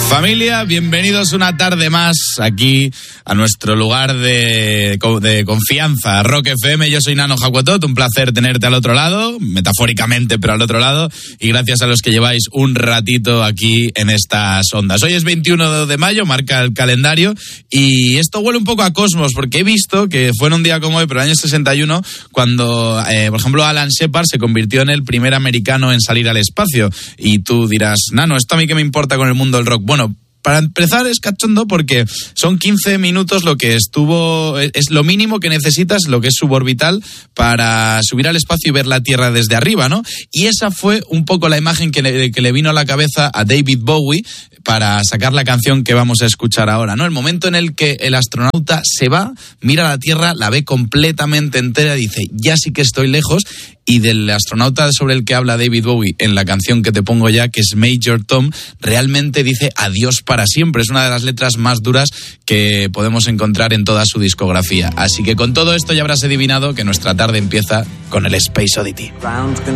Familia, bienvenidos una tarde más aquí a nuestro lugar de confianza, Rock FM. Yo soy Nano Jacuetot, un placer tenerte al otro lado, metafóricamente, pero al otro lado, y gracias a los que lleváis un ratito aquí en estas ondas. Hoy es 21 de mayo, marca el calendario, y esto huele un poco a Cosmos, porque he visto que fue en un día como hoy, pero el año 61, cuando, por ejemplo, Alan Shepard se convirtió en el primer americano en salir al espacio. Y tú dirás, Nano, ¿esto a mí qué me importa con el mundo del rock? Bueno, para empezar es cachondo porque son 15 minutos lo que estuvo, es lo mínimo que necesitas, lo que es suborbital, para subir al espacio y ver la Tierra desde arriba, ¿no? Y esa fue un poco la imagen que le vino a la cabeza a David Bowie para sacar la canción que vamos a escuchar ahora, ¿no? El momento en el que el astronauta se va, mira la Tierra, la ve completamente entera, dice, ya sí que estoy lejos. Y del astronauta sobre el que habla David Bowie en la canción que te pongo ya, que es Major Tom, realmente dice adiós para siempre. Es una de las letras más duras que podemos encontrar en toda su discografía. Así que con todo esto ya habrás adivinado que nuestra tarde empieza con el Space Oddity.